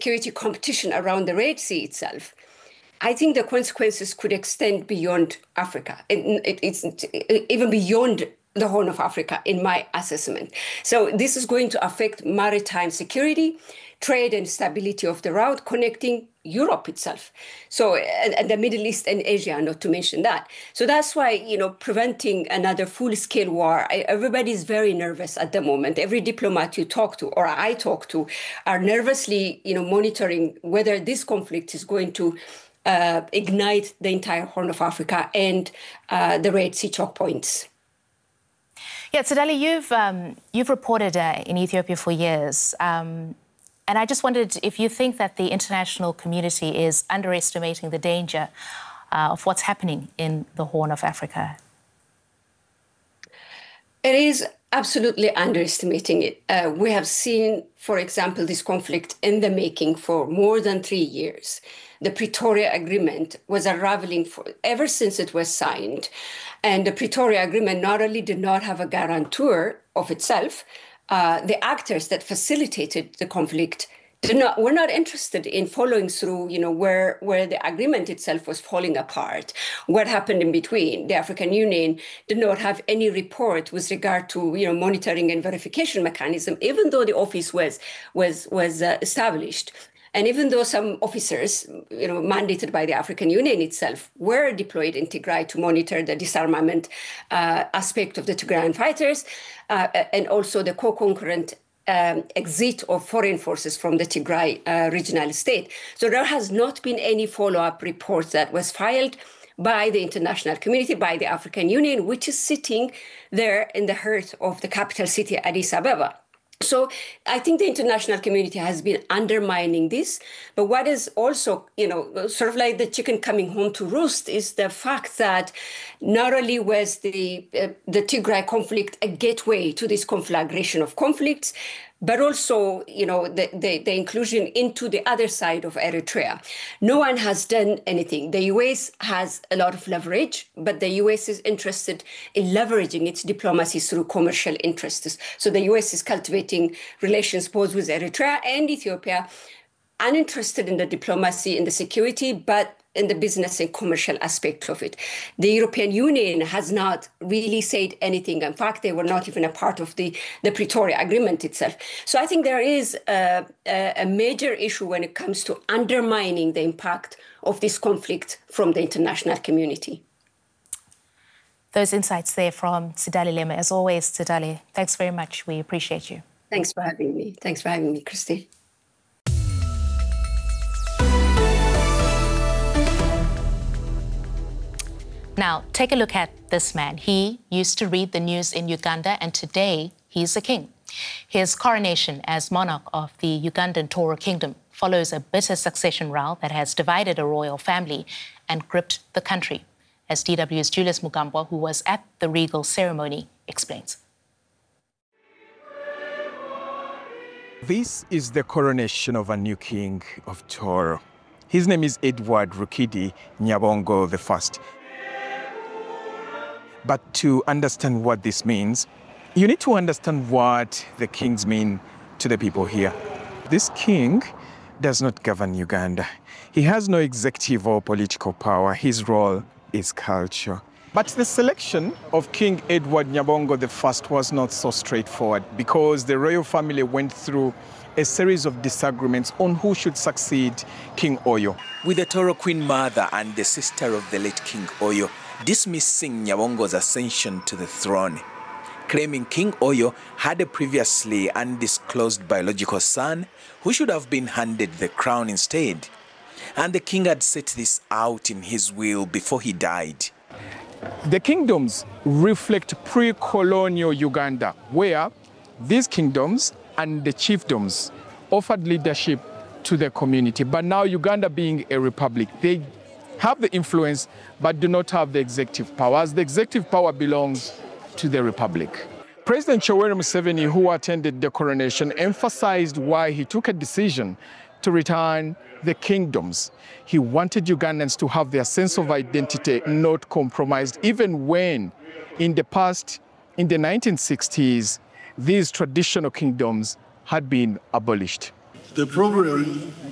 security competition around the Red Sea itself, I think the consequences could extend beyond Africa. It's even beyond the Horn of Africa, in my assessment. So this is going to affect maritime security, trade and stability of the route connecting Europe itself. So, and the Middle East and Asia, not to mention that. So that's why, preventing another full-scale war, everybody's very nervous at the moment. Every diplomat you talk to, or I talk to, are nervously, monitoring whether this conflict is going to ignite the entire Horn of Africa and the Red Sea choke points. Yeah, Tsedali, you've reported in Ethiopia for years, and I just wondered if you think that the international community is underestimating the danger of what's happening in the Horn of Africa. It is absolutely underestimating it. We have seen, for example, this conflict in the making for more than 3 years. The Pretoria Agreement was unraveling ever since it was signed. And the Pretoria Agreement not only did not have a guarantor of itself, the actors that facilitated the conflict were not interested in following through, where the agreement itself was falling apart. What happened in between? The African Union did not have any report with regard to, monitoring and verification mechanism, even though the office was established. And even though some officers, mandated by the African Union itself, were deployed in Tigray to monitor the disarmament aspect of the Tigrayan fighters, and also the co-concurrent exit of foreign forces from the Tigray regional state. So there has not been any follow-up report that was filed by the international community, by the African Union, which is sitting there in the heart of the capital city, Addis Ababa. So I think the international community has been undermining this. But what is also, sort of like the chicken coming home to roost is the fact that not only was the Tigray conflict a gateway to this conflagration of conflicts, but also, the inclusion into the other side of Eritrea. No one has done anything. The US has a lot of leverage, but the US is interested in leveraging its diplomacy through commercial interests. So the US is cultivating relations both with Eritrea and Ethiopia, uninterested in the diplomacy and the security, but in the business and commercial aspect of it. The European Union has not really said anything. In fact, they were not even a part of the Pretoria Agreement itself. So I think there is a major issue when it comes to undermining the impact of this conflict from the international community. Those insights there from Tsedali Lema. As always, Tsedali, thanks very much. We appreciate you. Thanks for having me. Thanks for having me, Christine. Now, take a look at this man. He used to read the news in Uganda, and today he's a king. His coronation as monarch of the Ugandan Toro Kingdom follows a bitter succession row that has divided a royal family and gripped the country, as DW's Julius Mugambwa, who was at the regal ceremony, explains. This is the coronation of a new king of Toro. His name is Edward Rukidi Nyabongo I. But to understand what this means, you need to understand what the kings mean to the people here. This king does not govern Uganda. He has no executive or political power. His role is culture. But the selection of King Edward Nyabongo I was not so straightforward because the royal family went through a series of disagreements on who should succeed King Oyo. With the Toro Queen Mother and the sister of the late King Oyo dismissing Nyabongo's ascension to the throne, claiming King Oyo had a previously undisclosed biological son who should have been handed the crown instead. And the king had set this out in his will before he died. The kingdoms reflect pre-colonial Uganda, where these kingdoms and the chiefdoms offered leadership to the community. But now Uganda being a republic, they have the influence but do not have the executive power, as the executive power belongs to the republic. President Yoweri Museveni, who attended the coronation, emphasized why he took a decision to return the kingdoms. He wanted Ugandans to have their sense of identity not compromised, even when in the past, in the 1960s, these traditional kingdoms had been abolished. The problem